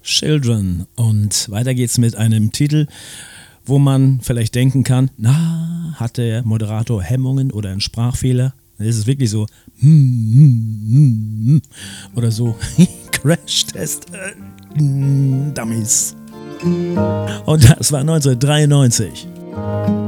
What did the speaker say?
Children. Und weiter geht's mit einem Titel, wo man vielleicht denken kann, na, hat der Moderator Hemmungen oder einen Sprachfehler? Ist es wirklich so oder so Crash-Test Dummies. Und das war 1993.